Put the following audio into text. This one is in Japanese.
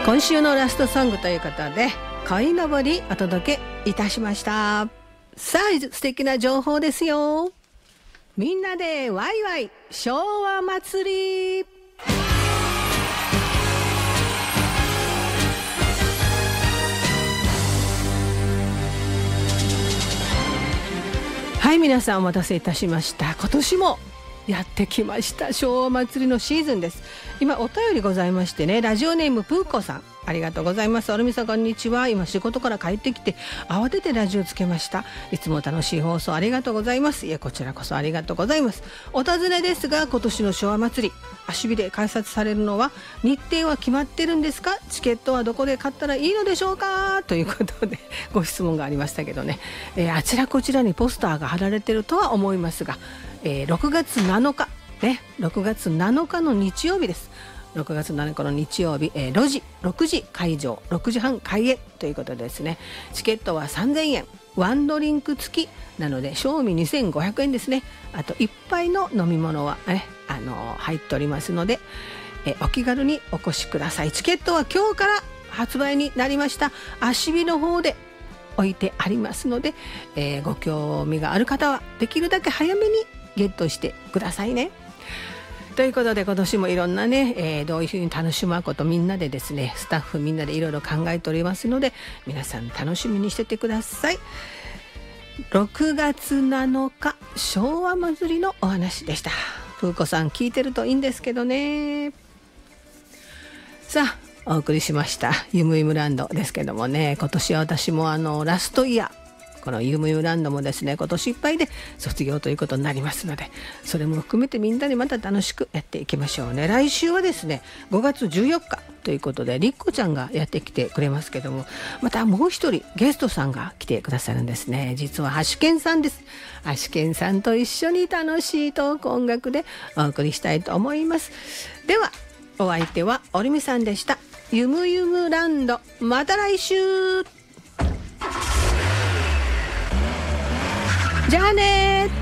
今週のラストソングということで鯉のぼりお届けいたしました。さあ素敵な情報ですよ。みんなでワイワイ昭和祭り。はい、皆さんお待たせいたしました。今年もやってきました昭和祭りのシーズンです。今お便りございましてね、ラジオネームプーコさん、ありがとうございます。おるみさんこんにちは。今仕事から帰ってきて慌ててラジオつけました。いつも楽しい放送ありがとうございます。いやこちらこそありがとうございます。お尋ねですが、今年の昭和祭り足火で開催されるのは日程は決まってるんですか？チケットはどこで買ったらいいのでしょうか？ということでご質問がありましたけどね、あちらこちらにポスターが貼られてるとは思いますが、6月7日ね、6月7日の日曜日です。6月7日の日曜日、6時会場、6時半開演ということですね。チケットは3000円、ワンドリンク付きなので賞味2500円ですね。あと一杯の飲み物は、入っておりますので、お気軽にお越しください。チケットは今日から発売になりました。足火の方で置いてありますので、ご興味がある方はできるだけ早めにゲットしてくださいね。ということで今年もいろんなね、どういうふうに楽しむことみんなでですね、スタッフみんなでいろいろ考えておりますので、皆さん楽しみにしててください。6月7日昭和祭りのお話でした。プーコさん聞いてるといいんですけどね。さあお送りしましたゆむゆむランドですけどもね、今年は私もラストイヤー、このゆむゆむランドもですね今年いっぱいで卒業ということになりますので、それも含めてみんなでまた楽しくやっていきましょうね。来週はですね5月14日ということでりっこちゃんがやってきてくれますけども、またもう一人ゲストさんが来てくださるんですね。実は橋健さんです。橋健さんと一緒に楽しいトーク音楽でお送りしたいと思います。ではお相手はおりみさんでした。ゆむゆむランド、また来週。じゃあね。